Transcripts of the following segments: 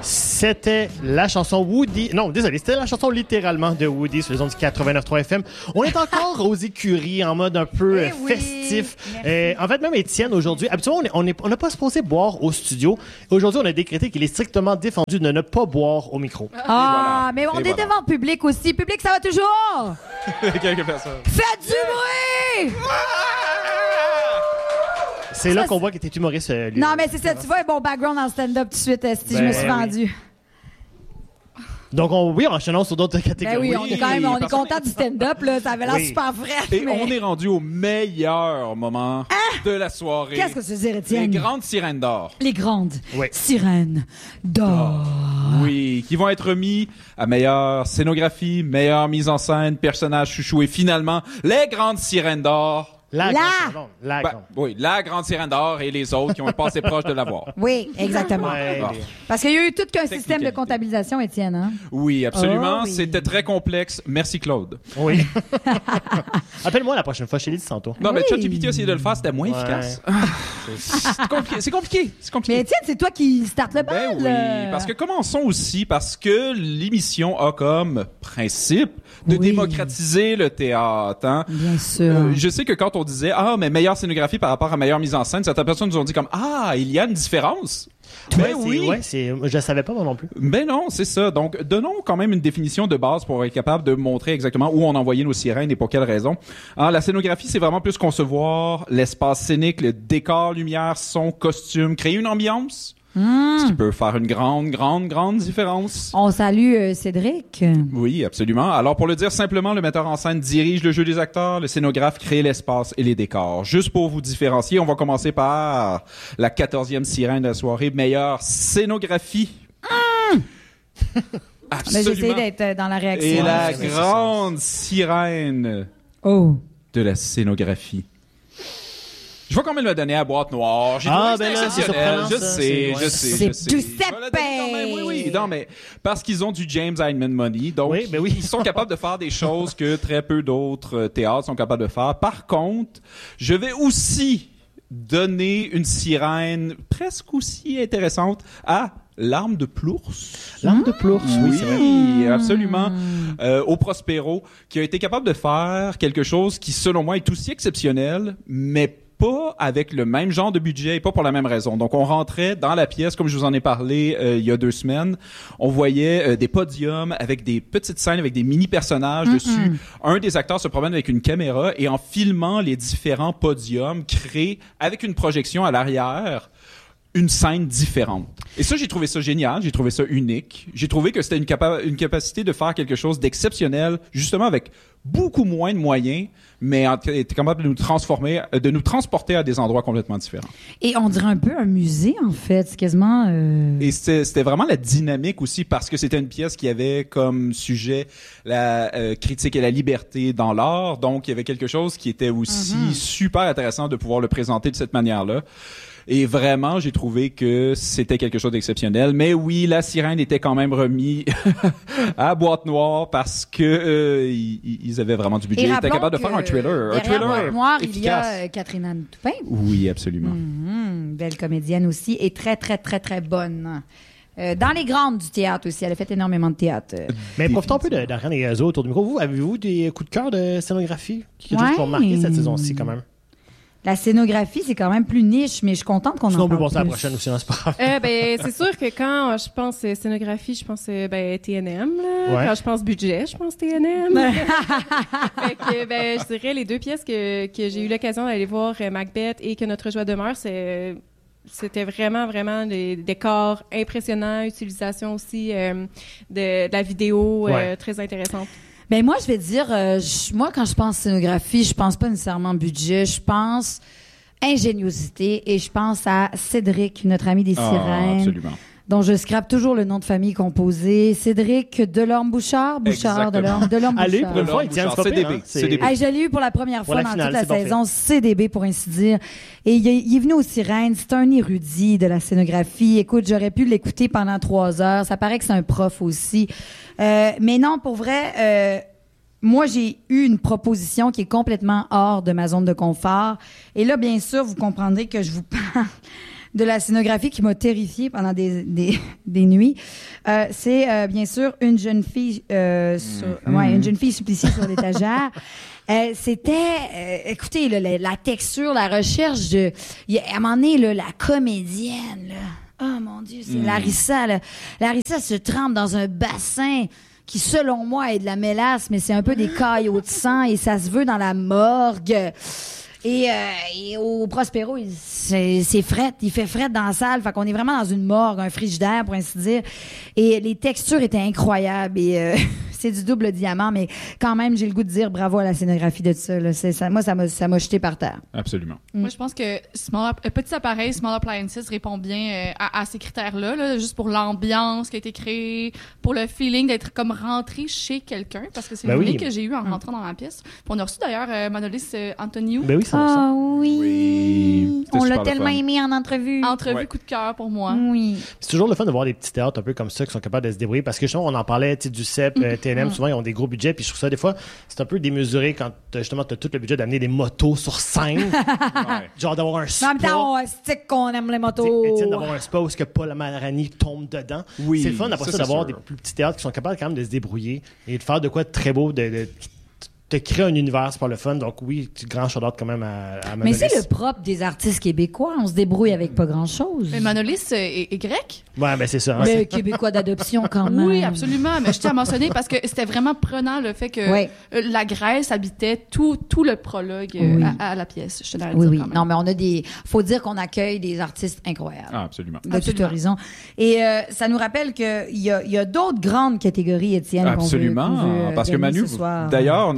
C'était la chanson Woody. Non, désolé, c'était la chanson littéralement de Woody sur les ondes du 89.3 FM. On est encore aux écuries en mode un peu festif. En fait, même Étienne, aujourd'hui, habituellement, on n'a pas supposé boire au studio. Aujourd'hui, on a décrété qu'il est strictement défendu de ne pas boire au micro. Ah, mais on est devant le public aussi. Public, ça va toujours? Quelques personnes. Faites du bruit! C'est là qu'on voit que t'es humoriste. Non, mais c'est ça. Tu vois un bon background en stand-up tout de suite, si je me suis vendue. Donc, enchaînons sur d'autres catégories. Ben oui, on est quand même content du stand-up, là. Ça avait l'air super vrai. Et on est rendu au meilleur moment de la soirée. Qu'est-ce que ça veut dire, Étienne? Les grandes sirènes d'or. Les grandes sirènes d'or. Oui, qui vont être remis à meilleure scénographie, meilleure mise en scène, personnage chouchou et finalement, les grandes sirènes d'or. La grande sirène d'or et les autres qui ont passé proche de l'avoir. Oui, exactement. Parce qu'il y a eu tout qu'un système de comptabilisation, Étienne. Hein? Oui, absolument. Oh, oui. C'était très complexe. Merci, Claude. Oui. Appelle-moi la prochaine fois, je t'ai dit tantôt. Non, mais ChatGPT a essayé de le faire, c'était moins efficace. C'est compliqué. Mais Étienne, c'est toi qui starte le bal. Oui, parce que commençons aussi parce que l'émission a comme principe de démocratiser le théâtre. Hein? Bien sûr. Je sais que quand on disait mais meilleure scénographie par rapport à meilleure mise en scène, certaines personnes nous ont dit comme il y a une différence. Je ne savais pas moi non plus. Ben non, c'est ça. Donc, donnons quand même une définition de base pour être capable de montrer exactement où on envoyait nos sirènes et pour quelles raisons. La scénographie, c'est vraiment plus concevoir l'espace scénique, le décor, lumière, son, costume, créer une ambiance. Ce qui peut faire une grande différence. On salue Cédric. Oui, absolument. Alors, pour le dire simplement, le metteur en scène dirige le jeu des acteurs, le scénographe crée l'espace et les décors. Juste pour vous différencier, on va commencer par la 14e sirène de la soirée, meilleure scénographie. Absolument. Mais j'essaie d'être dans la réaction. Et la grande sirène de la scénographie. Je vais quand même le donner à Boîte Noire. J'ai trouvé que c'était exceptionnel. Je sais. C'est Giuseppe! Oui. Non, mais parce qu'ils ont du James Hyndman money. Donc, ils sont capables de faire des choses que très peu d'autres théâtres sont capables de faire. Par contre, je vais aussi donner une sirène presque aussi intéressante à L'Arme de Plours. L'Arme de Plours, oui, c'est vrai. Oui, absolument. Au Prospero, qui a été capable de faire quelque chose qui, selon moi, est aussi exceptionnel, mais pas avec le même genre de budget et pas pour la même raison. Donc, on rentrait dans la pièce, comme je vous en ai parlé il y a 2 semaines. On voyait des podiums avec des petites scènes, avec des mini-personnages dessus. Un des acteurs se promène avec une caméra et en filmant les différents podiums, crée, avec une projection à l'arrière, une scène différente. Et ça, j'ai trouvé ça génial, j'ai trouvé ça unique. J'ai trouvé que c'était une capacité de faire quelque chose d'exceptionnel, justement avec beaucoup moins de moyens, mais était capable de nous transformer, de nous transporter à des endroits complètement différents. Et on dirait un peu un musée, en fait. C'est quasiment... Et c'était vraiment la dynamique aussi, parce que c'était une pièce qui avait comme sujet la critique et la liberté dans l'art. Donc, il y avait quelque chose qui était aussi super intéressant de pouvoir le présenter de cette manière-là. Et vraiment, j'ai trouvé que c'était quelque chose d'exceptionnel. Mais oui, la sirène était quand même remis à Boîte Noire parce que ils avaient vraiment du budget. Ils étaient capables de faire un thriller. Derrière Boîte Noire, efficace. Il y a Catherine Anne Toupin. Oui, absolument. Belle comédienne aussi et très, très, très, très bonne. Dans les grandes du théâtre aussi. Elle a fait énormément de théâtre. Mais profitons un peu de rien des réseaux autour du micro. Vous, avez-vous des coups de cœur de scénographie qui ont marqué cette saison-ci quand même? La scénographie, c'est quand même plus niche, mais je suis contente qu'on en parle plus. On peut passer à la prochaine aussi, c'est pas grave. C'est sûr que quand je pense scénographie, je pense TNM. Là. Quand je pense budget, je pense TNM. Fait que, je dirais les 2 pièces que j'ai eu l'occasion d'aller voir, Macbeth et Que notre joie demeure, c'était vraiment, vraiment des décors impressionnants, utilisation aussi de la vidéo très intéressante. Ben moi, je vais dire, moi, quand je pense scénographie, je pense pas nécessairement budget, je pense ingéniosité et je pense à Cédric, notre ami des sirènes. Absolument. Dont je scrape toujours le nom de famille composé. Cédric Delorme-Bouchard. Delorme Bouchard. Allez, pour une fois, il tient CDB. Je l'ai eu pour la première fois dans toute la saison. CDB, pour ainsi dire. Et il est venu aux Sirènes. C'est un érudit de la scénographie. Écoute, j'aurais pu l'écouter pendant 3 heures. Ça paraît que c'est un prof aussi. Mais non, pour vrai... moi, j'ai eu une proposition qui est complètement hors de ma zone de confort. Et là, bien sûr, vous comprendrez que je vous parle de la scénographie qui m'a terrifiée pendant des nuits, c'est bien sûr une jeune fille une jeune fille suppliciée sur l'étagère. C'était, écoutez, là, la texture, la recherche de, à un moment donné, là, la comédienne, là. Oh mon Dieu, c'est Larissa, là. Larissa se trempe dans un bassin qui, selon moi, est de la mélasse, mais c'est un peu des caillots de sang et ça se veut dans la morgue. Et au Prospero, c'est fret, il fait fret dans la salle, fait qu'on est vraiment dans une morgue, un frigidaire pour ainsi dire. Et les textures étaient incroyables et c'est du double diamant, mais quand même j'ai le goût de dire bravo à la scénographie de ça. Là. Moi ça m'a jeté par terre. Absolument. Moi je pense que petit appareil Small Appliances répond bien à ces critères-là, là, juste pour l'ambiance qui a été créée, pour le feeling d'être comme rentré chez quelqu'un, parce que c'est le feeling que j'ai eu en rentrant dans la pièce. Puis on a reçu d'ailleurs Manolis Antoniou. Ben oui, ah oui. On l'a tellement aimé en entrevue. Coup de cœur pour moi. Oui. C'est toujours le fun de voir des petits théâtres un peu comme ça qui sont capables de se débrouiller parce que justement, on en parlait du CEP, TNM, souvent ils ont des gros budgets puis je trouve ça des fois, c'est un peu démesuré quand justement tu as tout le budget d'amener des motos sur scène. Genre d'avoir un spa. En même temps, on stick qu'on aime les motos. Étienne, d'avoir un spa où ce que Paul Amarani tombe dedans. Oui, c'est le fun après ça d'avoir des plus petits théâtres qui sont capables quand même de se débrouiller et de faire de quoi de très beau, de te créer un univers, c'est pas le fun. Donc oui, grand shout-out quand même à Manolis. Mais c'est le propre des artistes québécois. On se débrouille avec pas grand-chose. Mais Manolis est grec? Ouais, ben c'est ça. Mais québécois d'adoption quand même. Oui, absolument. Mais je tiens à mentionner parce que c'était vraiment prenant le fait que la Grèce habitait tout le prologue à la pièce. Je tenais à le dire quand même. Non, mais on a faut dire qu'on accueille des artistes incroyables. Ah, absolument. De tout horizon. Et ça nous rappelle qu'il y a d'autres grandes catégories, Étienne. Absolument. qu'on veut parce que Manu, d'ailleurs,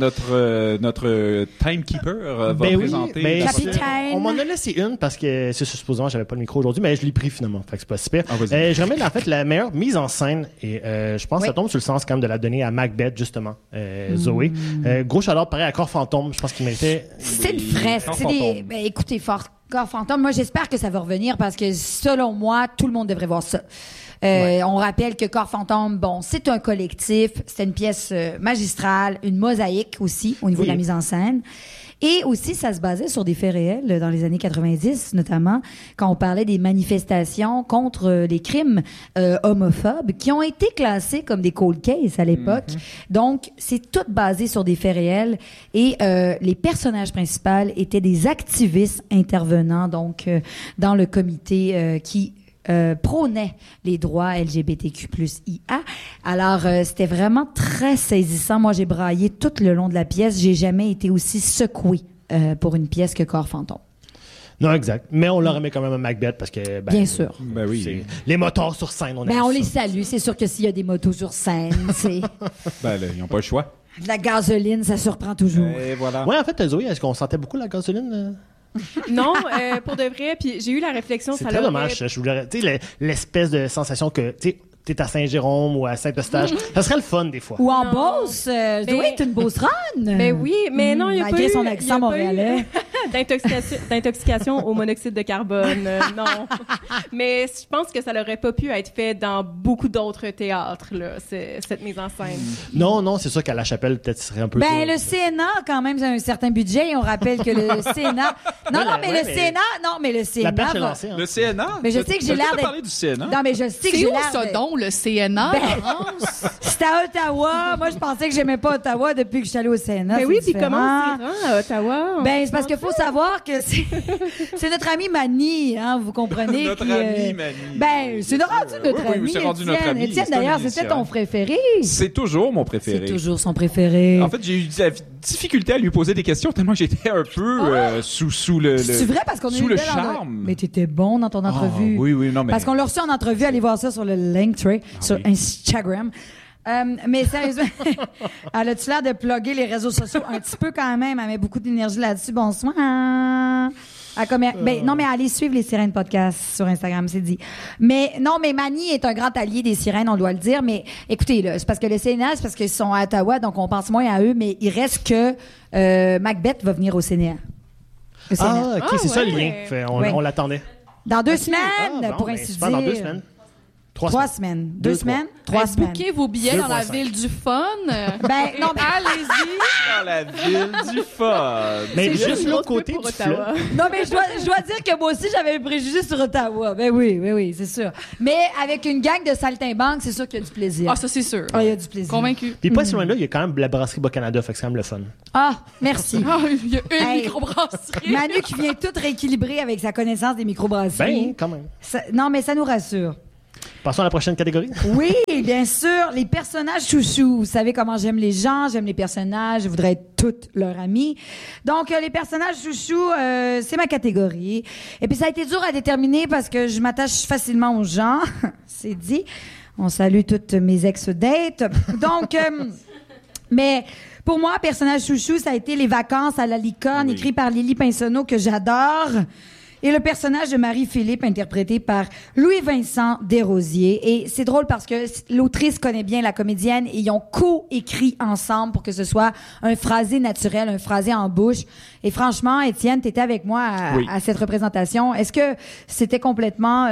notre timekeeper va présenter. Capitaine. On m'en a laissé une parce que supposément j'avais pas le micro aujourd'hui, mais je l'ai pris finalement. Fait que c'est pas super. Je remets en fait la meilleure mise en scène et je pense que ça tombe sur le sens quand même de la donner à Macbeth justement, Zoé. Gros shout-out pareil à Corps Fantôme, je pense qu'il méritait. C'est une fresque. Écoutez, Corps Fantôme, moi j'espère que ça va revenir parce que selon moi, tout le monde devrait voir ça. On rappelle que Corps Fantôme, c'est un collectif, c'est une pièce magistrale, une mosaïque aussi au niveau de la mise en scène. Et aussi, ça se basait sur des faits réels dans les années 90, notamment quand on parlait des manifestations contre les crimes homophobes qui ont été classés comme des cold cases à l'époque. Donc, c'est tout basé sur des faits réels et les personnages principaux étaient des activistes intervenant donc dans le comité qui prônait les droits LGBTQ+IA. Alors, c'était vraiment très saisissant. Moi, j'ai braillé tout le long de la pièce. J'ai jamais été aussi secouée pour une pièce que Corps Fantôme. Non, exact. Mais on leur remet quand même à Macbeth parce que... bien sûr. Ben oui. Les motards sur scène, on les salue. C'est sûr que s'il y a des motos sur scène, c'est... là, ils n'ont pas le choix. De la gasoline, ça surprend toujours. Et voilà. Ouais, en fait, Zoé, est-ce qu'on sentait beaucoup la gasoline Non, pour de vrai. Puis j'ai eu la réflexion. C'est très dommage. Tu sais, l'espèce de sensation que, tu sais, t'es à Saint-Jérôme ou à Saint-Eustache, ça serait le fun des fois. Ou en Beauce. Zoé est une Beauceronne. Mais oui, mais non, il y a pas eu... son accent montréalais. D'intoxication au monoxyde de carbone, non. Mais je pense que ça n'aurait pas pu être fait dans beaucoup d'autres théâtres, là, cette mise en scène. Non, c'est sûr qu'à La Chapelle, peut-être, ce serait un peu... le Sénat, quand même, a un certain budget. Et on rappelle que le Sénat... le Sénat... La perche est lancée. Le Sénat? Mais je sais que j'ai l'air d'être... parler du Sénat? Non, mais je sais que j'ai l'air ça donc, le CNA, c'est à Ottawa. Moi, je pensais que j'aimais pas Ottawa depuis que je suis allée au Sénat. Mais oui, puis comment c'est à Ottawa? C'est parce qu'il faut savoir que c'est notre ami Mani, hein, vous comprenez. Notre ami Mani. C'est notre ami. C'est rendu notre ami. Étienne, d'ailleurs, c'était ton préféré. C'est toujours mon préféré. C'est toujours son préféré. En fait, j'ai eu de la difficulté à lui poser des questions tellement que j'étais un peu sous le C'est vrai parce qu'on a eu le charme. Mais t'étais bon dans ton entrevue. Oui, non, mais... Parce qu'on l'a reçu en entrevue, allez voir ça sur le Linktree, sur Instagram. Mais sérieusement, elle a-tu l'air de plugger les réseaux sociaux un petit peu quand même? Elle met beaucoup d'énergie là-dessus. Bonsoir. Non, mais allez suivre les Sirènes Podcast sur Instagram, c'est dit. Mais non, mais Mani est un grand allié des Sirènes, on doit le dire. Mais écoutez, là, c'est parce que le CNA, c'est parce qu'ils sont à Ottawa, donc on pense moins à eux. Mais il reste que Macbeth va venir au CNA. C'est ça le lien. On l'attendait. Dans 2 semaines, pour ainsi dire. Dans 2 semaines. 3 semaines. 2 semaines? 3 semaines. Bouquez vos billets dans la ville du fun. Ben, non, mais allez-y. Dans la ville du fun. Mais juste l'autre côté du fleuve. Non, mais je dois dire que moi aussi, j'avais un préjugé sur Ottawa. Ben oui, c'est sûr. Mais avec une gang de saltimbanques, c'est sûr qu'il y a du plaisir. Ah, ça, c'est sûr. Ah, il y a du plaisir. Convaincu. Puis pas si loin là, il y a quand même la brasserie Bas-Canada, fait que c'est quand même le fun. Ah, merci. Ah, il y a une microbrasserie. Manu qui vient tout rééquilibrer avec sa connaissance des microbrasseries. Ben, quand même. Non, mais ça nous rassure. Passons à la prochaine catégorie. Oui, bien sûr, les personnages chouchous. Vous savez comment j'aime les gens, j'aime les personnages, je voudrais être toutes leurs amies. Donc, les personnages chouchous, c'est ma catégorie. Et puis, ça a été dur à déterminer parce que je m'attache facilement aux gens. C'est dit. On salue toutes mes ex-dates. Donc, mais pour moi, personnage chouchou, ça a été Les Vacances à la licorne, écrit par Lily Pinsonneau, que j'adore. Et le personnage de Marie-Philippe, interprété par Louis-Vincent Desrosiers. Et c'est drôle parce que l'autrice connaît bien la comédienne et ils ont co-écrit ensemble pour que ce soit un phrasé naturel, un phrasé en bouche. Et franchement, Étienne, t'étais avec moi à cette représentation. Est-ce que c'était complètement...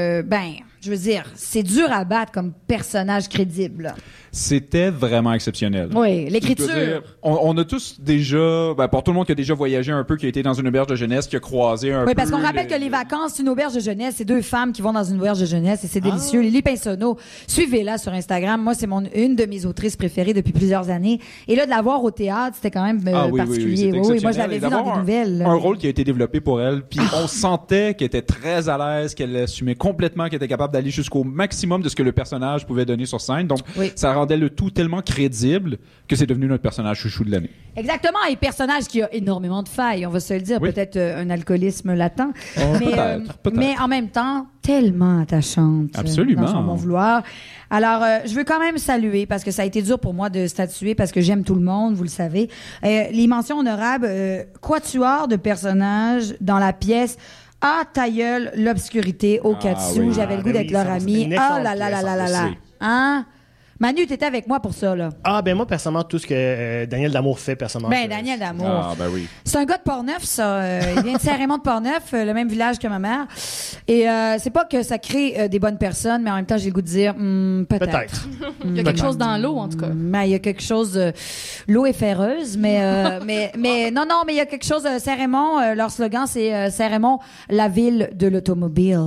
je veux dire, c'est dur à battre comme personnage crédible. C'était vraiment exceptionnel. Oui, l'écriture. On a tous déjà, pour tout le monde qui a déjà voyagé un peu, qui a été dans une auberge de jeunesse, qui a croisé un peu... Oui, parce qu'on rappelle que Les Vacances, c'est une auberge de jeunesse. C'est 2 femmes qui vont dans une auberge de jeunesse et c'est délicieux. Lily Pinsonneau, suivez-la sur Instagram. Moi, c'est une de mes autrices préférées depuis plusieurs années. Et là, de la voir au théâtre, c'était quand même particulier. Oui, moi, je l'avais vu dans des nouvelles. Un rôle qui a été développé pour elle. Puis on sentait qu'elle était très à l'aise, qu'elle assumait complètement, qu'elle était capable d'aller jusqu'au maximum de ce que le personnage pouvait donner sur scène. Donc, ça rendait le tout tellement crédible que c'est devenu notre personnage chouchou de l'année. Exactement. Et personnage qui a énormément de failles, on va se le dire. Peut-être un alcoolisme latent. Peut-être. Mais en même temps, tellement attachante. Absolument. Dans son bon vouloir. Alors, je veux quand même saluer, parce que ça a été dur pour moi de statuer, parce que j'aime tout le monde, vous le savez. Les mentions honorables, quatuor de personnages dans la pièce. Ah, ta gueule, l'obscurité au Katsu. J'avais le goût d'être leur ami. Ah là là là là là là. Hein? Manu, t'étais avec moi pour ça, là. Ah, ben moi, personnellement, tout ce que Daniel Damour fait, personnellement. Ben, Daniel Damour. Ah, ben oui. C'est un gars de Portneuf, ça. Il vient de Saint-Raymond de Portneuf, le même village que ma mère. Et c'est pas que ça crée des bonnes personnes, mais en même temps, j'ai le goût de dire, peut-être. Il y a quelque chose dans l'eau, en tout cas. Il y a quelque chose... l'eau est ferreuse, mais non, mais il y a quelque chose... Saint-Raymond, leur slogan, c'est Saint-Raymond, la ville de l'automobile.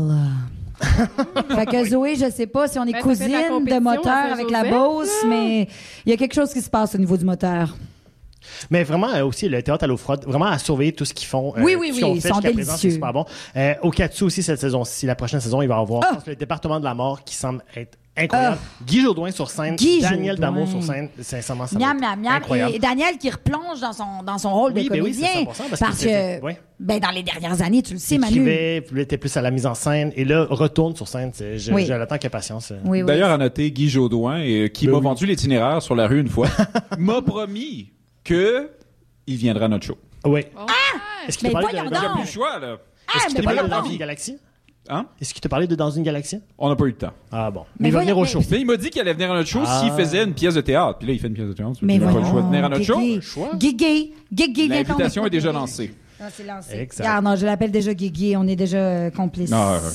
Fait que Zoé, je sais pas si on est cousine de moteur avec la Beauce, mais il y a quelque chose qui se passe au niveau du moteur. Mais vraiment, aussi, le théâtre à l'eau froide, vraiment à surveiller tout ce qu'ils font. Oui, ils sont délicieux. Présent, c'est super bon. Au Katsu aussi, cette saison-ci, la prochaine saison, il va y avoir le département de la mort qui semble être incroyable. Guy Jourdouin sur scène, Daniel Damour sur scène, sincèrement, ça va être incroyable. Et Daniel qui replonge dans son rôle de comédien. Oui, parce que dans les dernières années, tu le sais, Manu. Il était plus à la mise en scène et là, retourne sur scène. Je l'attends avec impatience. D'ailleurs, à noter, Guy Jourdouin, qui m'a vendu l'itinéraire sur la rue une fois, m'a promis que il viendra à notre show. Oui. Est-ce qu'il t'a parlé de... J'ai plus le choix, là. Est-ce qu'il t'a parlé de Dans une galaxie? Hein? Est-ce qu'il t'a parlé de Dans une galaxie? On n'a pas eu le temps. Ah bon. Mais il va venir au show. Mais il m'a dit qu'il allait venir à notre show s'il faisait une pièce de théâtre. Puis là, il fait une pièce de théâtre. Mais il n'a pas le choix de venir à notre show. Guigui. L'invitation est déjà lancée. C'est lancé. Regarde, non, je l'appelle déjà Guigui. On est déjà complices.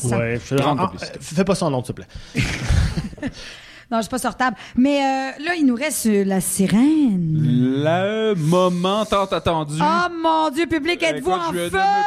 Fais pas ça en nom, s'il te plaît. Non, je suis pas sortable. Mais là, il nous reste la sirène. Le moment tant attendu. Oh mon Dieu, public, êtes-vous en feu?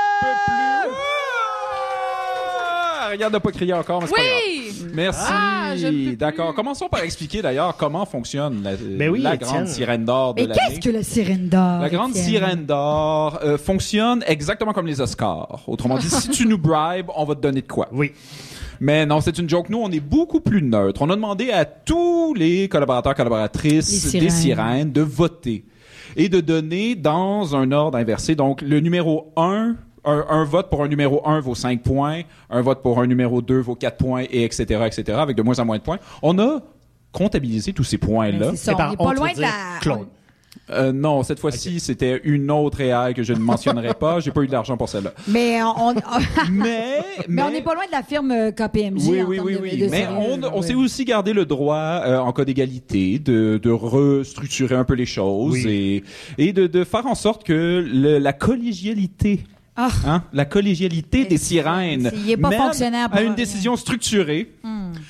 Regarde de pas crier encore, mais c'est pas grave. Merci. D'accord. Commençons par expliquer d'ailleurs comment fonctionne la grande sirène d'or de l'année. Mais qu'est-ce que la sirène d'or? La grande sirène d'or fonctionne exactement comme les Oscars. Autrement dit, si tu nous bribes, on va te donner de quoi. Oui. Mais non, c'est une joke. Nous, on est beaucoup plus neutre. On a demandé à tous les collaborateurs, collaboratrices des sirènes de voter et de donner dans un ordre inversé. Donc, le numéro 1, un vote pour un numéro 1 vaut 5 points, un vote pour un numéro 2 vaut 4 points, et etc., avec de moins en moins de points. On a comptabilisé tous ces points-là. C'est ça, on n'est pas loin de la... Claude. Non, cette fois-ci, c'était une autre AI que je ne mentionnerai pas. J'ai pas eu de l'argent pour celle-là. Mais on on n'est pas loin de la firme KPMG. Oui. Mais on s'est aussi gardé le droit, en cas d'égalité, de restructurer un peu les choses et de faire en sorte que la collégialité... la collégialité des sirènes il est pas fonctionnaire à une décision structurée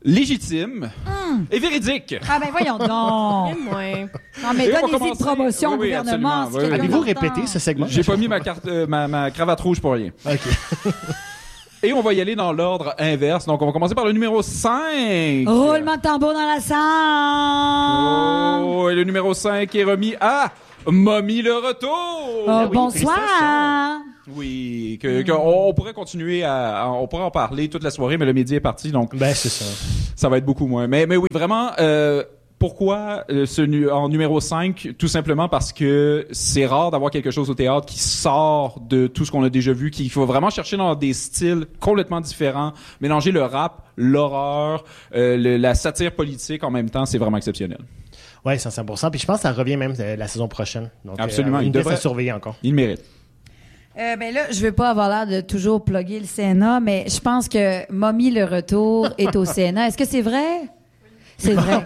légitime et véridique. Ah ben voyons donc. Non mais donnez-y une promotion au gouvernement. Avez-vous répété ce segment? J'ai pas mis ma cravate rouge pour rien. OK. Et on va y aller dans l'ordre inverse. Donc, on va commencer par le numéro 5. Roulement de tambour dans la salle. Oh, et le numéro 5 est remis à Mommy le retour. Oh, bonsoir. Oui, on pourrait continuer on pourrait en parler toute la soirée, mais le midi est parti, donc. Ben, c'est ça. Ça va être beaucoup moins. Mais oui, vraiment, pourquoi en numéro 5? Tout simplement parce que c'est rare d'avoir quelque chose au théâtre qui sort de tout ce qu'on a déjà vu, qu'il faut vraiment chercher dans des styles complètement différents, mélanger le rap, l'horreur, la satire politique en même temps, c'est vraiment exceptionnel. Oui, 100%. Puis je pense que ça revient même la saison prochaine. Donc, absolument. Il devrait surveiller encore. Il mérite. Ben là, je veux pas avoir l'air de toujours plugger le CNA, mais je pense que Mommy le retour est au CNA. Est-ce que c'est vrai? C'est vrai.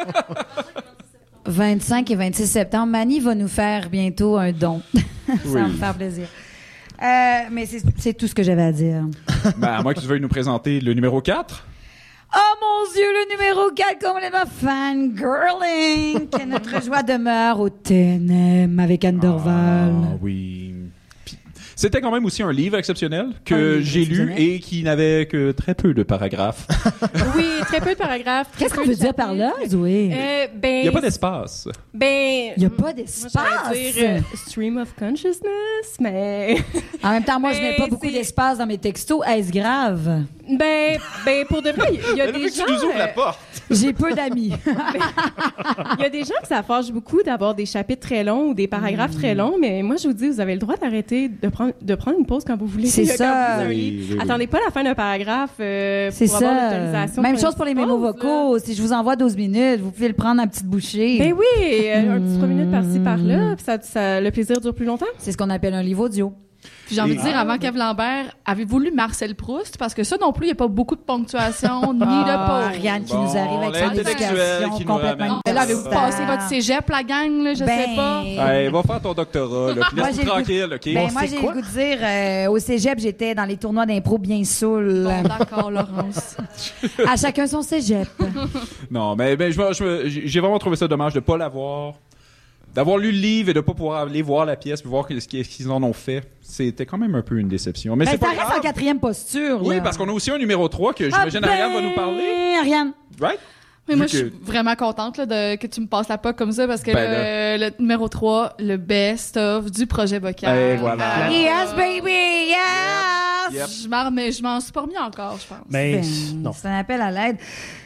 25 et 26 septembre. Manny va nous faire bientôt un don. Ça va me faire plaisir. Mais c'est tout ce que j'avais à dire. À moins que tu veuilles nous présenter le numéro 4. Oh mon Dieu, le numéro 4, complètement fangirling. Que notre joie demeure au TNM avec Anne Dorval. Ah oui. C'était quand même aussi un livre exceptionnel que j'ai lu et qui n'avait que très peu de paragraphes. Oui, très peu de paragraphes. Qu'est-ce qu'on veut dire par là, Zoé? Il n'y a pas d'espace. Il n'y a pas d'espace. Moi, dire stream of consciousness, mais... En même temps, moi, je mets pas beaucoup d'espace dans mes textos. Est-ce grave? Ben, pour de vrai, il y a des gens... Tu nous ouvres la porte. J'ai peu d'amis. Il y a des gens que ça fâche beaucoup d'avoir des chapitres très longs ou des paragraphes très longs, mais moi, je vous dis, vous avez le droit d'arrêter de prendre une pause quand vous voulez. C'est ça. Oui. Attendez pas la fin d'un paragraphe pour avoir l'autorisation. Même chose pour les mémos vocaux. Si je vous envoie 12 minutes, vous pouvez le prendre à petite bouchée. Ben oui, un petit 3 minutes par-ci, par-là, puis ça, le plaisir dure plus longtemps. C'est ce qu'on appelle un livre audio. Puis j'ai envie de dire, avant Kev Lambert, avez-vous lu Marcel Proust? Parce que ça non plus, il n'y a pas beaucoup de ponctuation ni de pause. Ariane qui nous arrive avec son éducation complètement. Là, avez-vous passé votre cégep, la gang, là, je sais pas? Hey, va faire ton doctorat, là. Puis laisse-nous tranquille, OK? Moi, j'ai le goût de dire, au cégep, j'étais dans les tournois d'impro bien saoul. Bon, d'accord, Laurence. À chacun son cégep. Non, mais j'ai vraiment trouvé ça dommage de ne pas l'avoir. D'avoir lu le livre et de ne pas pouvoir aller voir la pièce puis voir ce qu'ils en ont fait, c'était quand même un peu une déception. Mais c'est pas ça reste en quatrième posture. Oui, là. Parce qu'on a aussi un numéro 3 que j'imagine Ariane va nous parler. Ariane. Right? Mais moi, je suis vraiment contente là, que tu me passes la POC comme ça parce que le numéro 3, le best-of du projet vocal. Et voilà. Yes, baby! Yes! Yep. Je m'en suis pas remis encore, je pense. Mais non. C'est un appel à l'aide.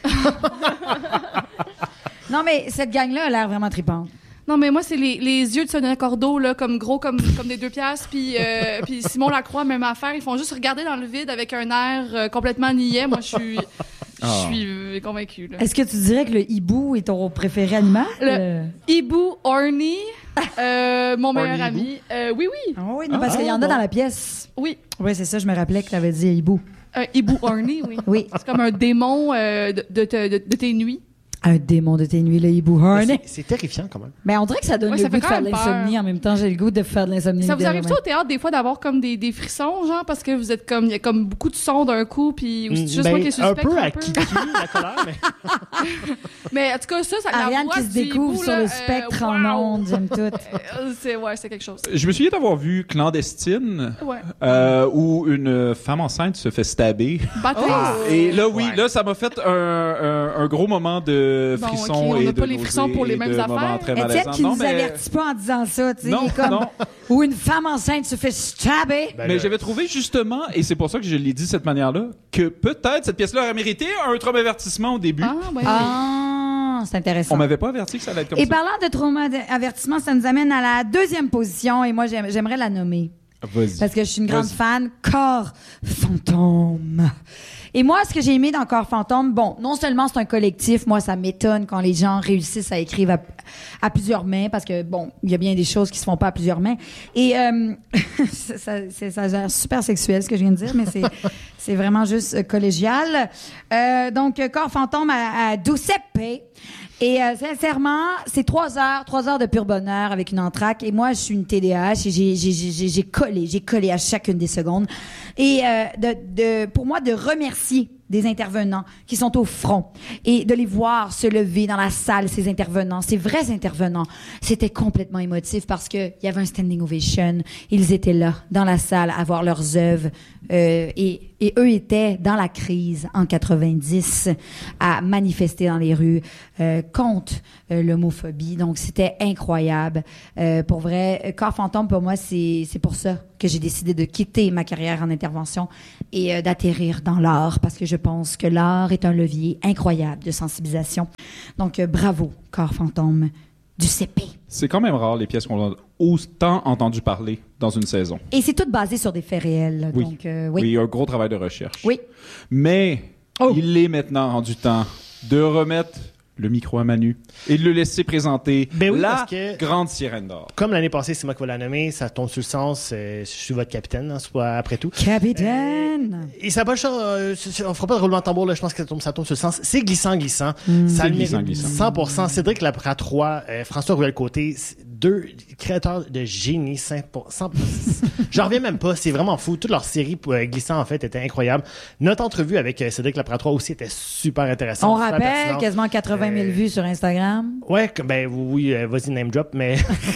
Non, mais cette gang-là a l'air vraiment trippante. Non, mais moi, c'est les yeux de Sonia Cordeau, là, comme gros, comme des 2 piastres. Puis Simon Lacroix, même affaire. Ils font juste regarder dans le vide avec un air complètement niais. Moi, je suis convaincue. Là. Est-ce que tu dirais que le hibou est ton préféré animal? Le hibou Orny, mon meilleur ami. Oui. Oh, oui, non, parce qu'il y en a dans la pièce. Oui. Oui, c'est ça, je me rappelais que tu avais dit hibou. Un hibou Orny, oui. Oui. C'est comme un démon de tes nuits. Un démon de tes nuits, le hibou Horny. C'est terrifiant quand même. Mais on dirait que ça donne le goût de faire de l'insomnie. En même temps, j'ai le goût de faire de l'insomnie. Ça vous arrive-tu au théâtre des fois d'avoir comme des frissons, genre, parce que vous êtes comme, il y a comme beaucoup de sons d'un coup, puis c'est juste moi qui est suspect. Un peu à Kiki, la colère, mais... Mais en tout cas, ça Ariane qui se découvre hibou, sur le spectre en ondes, j'aime tout. C'est quelque chose. Je me souviens d'avoir vu Clandestine, où une femme enceinte se fait stabber. Et là, là, ça m'a fait un gros moment de frissons. On n'a pas les frissons pour les mêmes affaires. Étienne qui nous avertit pas en disant ça, tu sais, comme où une femme enceinte se fait stabber. Mais j'avais trouvé justement, et c'est pour ça que je l'ai dit de cette manière-là, que peut-être cette pièce-là aurait mérité un trauma-avertissement au début. C'est intéressant. On m'avait pas averti que ça allait être comme ça. Et parlant de trauma-avertissement, ça nous amène à la 2e position, et moi, j'aimerais la nommer. Vas-y. Parce que je suis une grande fan. Corps fantôme. Et moi, ce que j'ai aimé dans Corps fantôme, bon, non seulement c'est un collectif, moi, ça m'étonne quand les gens réussissent à écrire à plusieurs mains, parce que, bon, il y a bien des choses qui se font pas à plusieurs mains. Et ça a l'air super sexuel, ce que je viens de dire, mais c'est vraiment juste collégial. Donc, Corps fantôme à Giuseppe. Et sincèrement, c'est 3 heures de pur bonheur avec une entracte. Et moi, je suis une TDAH et j'ai collé à chacune des secondes. Et pour moi, de remercier des intervenants qui sont au front et de les voir se lever dans la salle, ces intervenants, ces vrais intervenants, c'était complètement émotif parce que il y avait un standing ovation. Ils étaient là, dans la salle, à voir leurs œuvres et eux étaient dans la crise en 90 à manifester dans les rues contre l'homophobie. Donc, c'était incroyable. Pour vrai, Corps Fantôme, pour moi, c'est pour ça que j'ai décidé de quitter ma carrière en intervention et d'atterrir dans l'art parce que je pense que l'art est un levier incroyable de sensibilisation. Donc, bravo, Corps Fantôme du CP. C'est quand même rare les pièces qu'on a autant entendu parler dans une saison. Et c'est tout basé sur des faits réels. Oui. Donc, oui, un gros travail de recherche. Oui. Mais il est maintenant rendu temps de remettre le micro à Manu et de le laisser présenter la grande sirène d'or. Comme l'année passée, c'est moi qui vais la nommer, ça tombe sur le sens, je suis votre capitaine, hein, après tout. Capitaine! Et ça va, on fera pas de roulement de tambour, là, je pense que ça tombe sur le sens. C'est glissant. Ça le mérite 100%. Cédric Lapratroy, François Ruel-Côté, deux créateurs de génie, 100%. J'en reviens même pas, c'est vraiment fou. Toute leur série glissant, en fait, était incroyable. Notre entrevue avec Cédric Lapratroy aussi était super intéressante. On rappelle, quasiment 80 000 vues sur Instagram. Ouais, oui, vas-y, name drop, mais...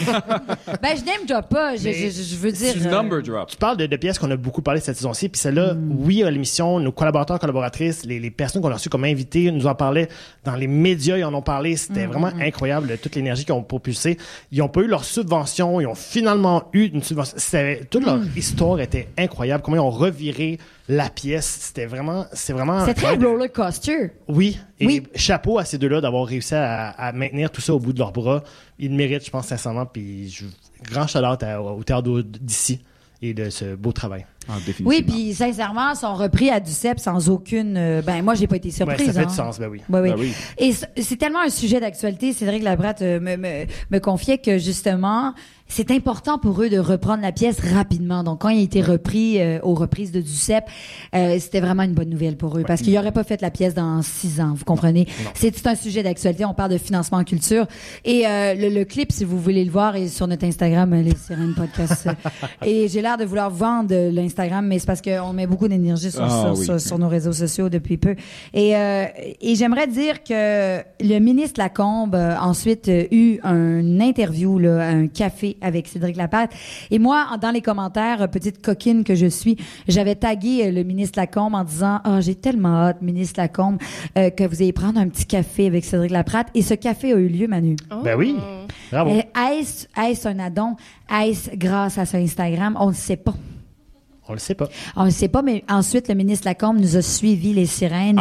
je name drop pas, je veux dire... Number drop. Tu parles de pièces qu'on a beaucoup parlé cette saison-ci, puis celle-là, oui, à l'émission, nos collaborateurs, collaboratrices, les personnes qu'on a reçues comme invités nous en parlaient dans les médias, ils en ont parlé, c'était vraiment incroyable, toute l'énergie qu'ils ont propulsée. Ils n'ont pas eu leur subvention, ils ont finalement eu une subvention. Toute leur histoire était incroyable, comment ils ont reviré la pièce, c'est vraiment... C'est très roller coaster. Oui, et chapeau à ces deux-là d'avoir réussi à maintenir tout ça au bout de leurs bras. Ils le méritent, je pense, sincèrement, puis grand shout-out au théâtre d'ici et de ce beau travail. Oui, puis sincèrement, ils sont repris à Duceppe sans aucune... moi, j'ai pas été surprise. Ça fait du sens, oui. Oui. Et c'est tellement un sujet d'actualité. Cédric Labratte me confiait que, justement, c'est important pour eux de reprendre la pièce rapidement. Donc, quand il a été repris aux reprises de Duceppe, c'était vraiment une bonne nouvelle pour eux parce qu'ils n'auraient pas fait la pièce dans 6 ans, vous comprenez? C'est un sujet d'actualité. On parle de financement en culture. Et le clip, si vous voulez le voir, est sur notre Instagram, les Sirènes Podcast. Et j'ai l'air de vouloir vendre l'Instagram, mais c'est parce qu'on met beaucoup d'énergie sur nos réseaux sociaux depuis peu. Et j'aimerais dire que le ministre Lacombe a ensuite eu une interview, un café avec Cédric Laplatte. Et moi, dans les commentaires, petite coquine que je suis, j'avais tagué le ministre Lacombe en disant « j'ai tellement hâte, ministre Lacombe, que vous ayez prendre un petit café avec Cédric Laplatte. » Et ce café a eu lieu, Manu. Ben oui, bravo. Est-ce un addon? Est-ce grâce à son Instagram? On ne sait pas. On le sait pas. On le sait pas, mais ensuite, le ministre Lacombe nous a suivis, les sirènes,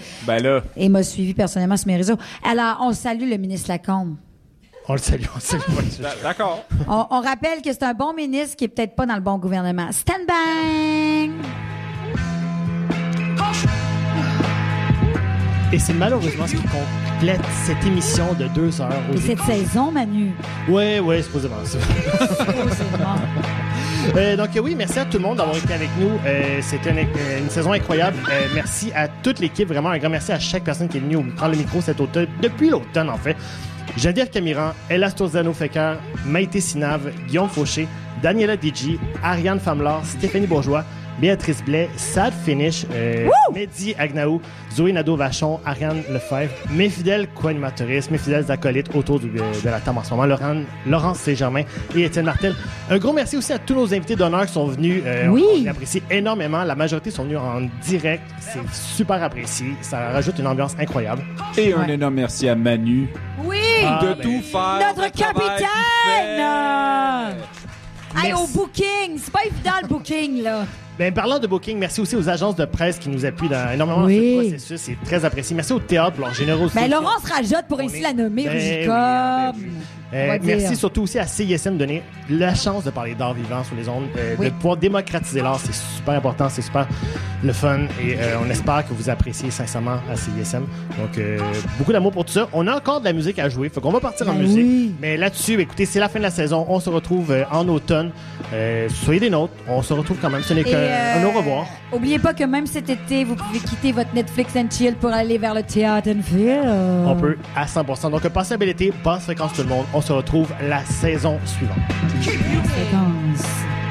et m'a suivi personnellement sur mes réseaux. Alors, on salue le ministre Lacombe. On le salue. D'accord. On rappelle que c'est un bon ministre qui est peut-être pas dans le bon gouvernement. Stand bang! Et c'est malheureusement ce qui complète cette émission de 2 heures. Et cette saison, Manu. Oui, supposément. Donc oui, merci à tout le monde d'avoir été avec nous. C'était une saison incroyable. Merci à toute l'équipe. Vraiment un grand merci à chaque personne qui est venue prendre le micro cet automne, depuis l'automne en fait. Geneviève Camiran, Ella Storzano-Fecker, Maïté Sinave, Guillaume Fauché, Daniela Digi, Ariane Famlar, Stéphanie Bourgeois, Béatrice Blais, Sad Finish, Mehdi Agnaou, Zoé Nadeau-Vachon, Ariane Lefebvre, mes fidèles co-animatoristes, mes fidèles acolytes autour de la table en ce moment, Laurence Saint-Germain et Étienne Martel. Un gros merci aussi à tous nos invités d'honneur qui sont venus. On apprécie énormément. La majorité sont venus en direct. C'est super apprécié. Ça rajoute une ambiance incroyable. Et un énorme merci à Manu. Oui! Tout faire. Notre capitaine! Au booking! C'est pas évident le booking, là. Parlant de booking, merci aussi aux agences de presse qui nous appuient énormément dans ce processus. C'est très apprécié. Merci au théâtre pour leur générosité. Laurence rajoute pour ainsi la nommer, Rugicom. Merci surtout aussi à CISM de donner la chance de parler d'art vivant sur les ondes, de pouvoir démocratiser l'art. C'est super important, c'est super le fun et on espère que vous appréciez sincèrement à CISM. Donc, beaucoup d'amour pour tout ça. On a encore de la musique à jouer, faut qu'on va partir en musique. Oui. Mais là-dessus, écoutez, c'est la fin de la saison. On se retrouve en automne. Soyez des nôtres. On se retrouve quand même. Ce n'est qu'un au revoir. Oubliez pas que même cet été, vous pouvez quitter votre Netflix and chill pour aller vers le théâtre and film. On peut à 100%. Donc, passez un bel été, basse fréquence tout le monde. On se retrouve la saison suivante. Fréquence.